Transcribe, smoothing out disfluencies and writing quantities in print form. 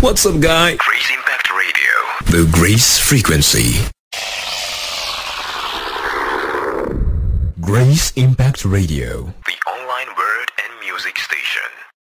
What's up, guy? Grace Impact Radio. The Grace Frequency. Grace Impact Radio. The online word and music station.